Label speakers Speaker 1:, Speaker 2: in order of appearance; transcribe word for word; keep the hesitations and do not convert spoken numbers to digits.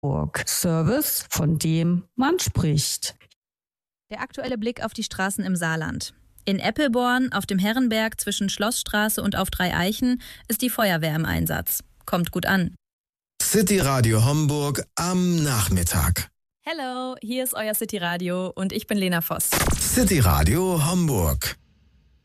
Speaker 1: Service, von dem man spricht.
Speaker 2: Der aktuelle Blick auf die Straßen im Saarland. In Eppelborn, auf dem Herrenberg zwischen Schlossstraße und auf Dreieichen ist die Feuerwehr im Einsatz. Kommt gut an.
Speaker 3: City Radio Homburg am Nachmittag.
Speaker 2: Hello, hier ist euer City Radio und ich bin Lena Voss.
Speaker 3: City Radio Homburg.